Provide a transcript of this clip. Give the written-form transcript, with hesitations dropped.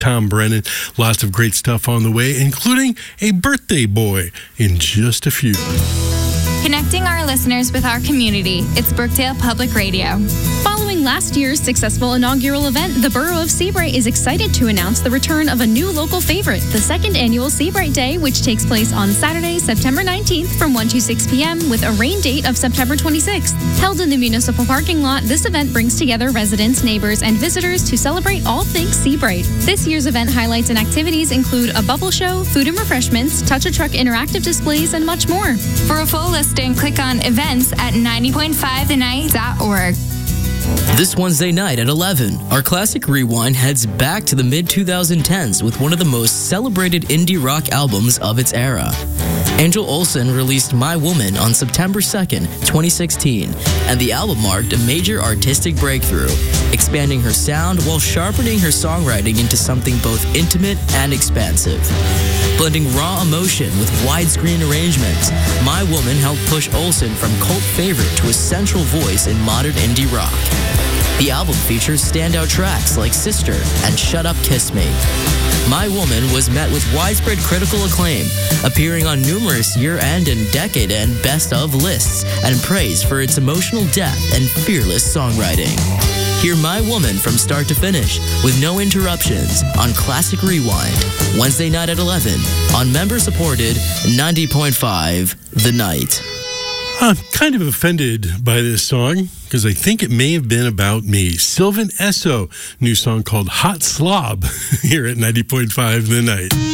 Tom Brennan. Lots of great stuff on the way, including a birthday boy in just a few. Connecting our listeners with our community, it's Brookdale Public Radio. Following last year's successful inaugural event, the Borough of Seabright is excited to announce the return of a new local favorite, the second annual Seabright Day, which takes place on Saturday, September 19th from 1 to 6 p.m. with a rain date of September 26th. Held in the municipal parking lot, this event brings together residents, neighbors, and visitors to celebrate all things Seabright. This year's event highlights and activities include a bubble show, food and refreshments, touch-a-truck interactive displays, and much more. For a full listing, click on events at 90.5thenight.org. This Wednesday night at 11, our Classic Rewind heads back to the mid-2010s with one of the most celebrated indie rock albums of its era. Angel Olsen released My Woman on September 2nd, 2016, and the album marked a major artistic breakthrough, expanding her sound while sharpening her songwriting into something both intimate and expansive. Blending raw emotion with widescreen arrangements, My Woman helped push Olsen from cult favorite to a central voice in modern indie rock. The album features standout tracks like Sister and Shut Up Kiss Me. My Woman was met with widespread critical acclaim, appearing on numerous year-end and decade-end best-of lists, and praise for its emotional depth and fearless songwriting. Hear My Woman from start to finish with no interruptions on Classic Rewind, Wednesday night at 11 on member-supported 90.5 The Night. I'm kind of offended by this song because I think it may have been about me. Sylvan Esso, new song called Hot Slob here at 90.5 The Night.